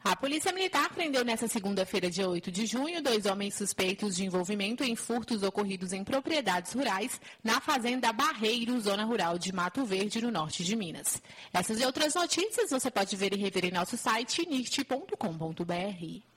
A Polícia Militar prendeu nesta segunda-feira, dia 8 de junho, 2 homens suspeitos de envolvimento em furtos ocorridos em propriedades rurais na Fazenda Barreiro, zona rural de Mato Verde, no norte de Minas. Essas e outras notícias você pode ver e rever em nosso site nirt.com.br.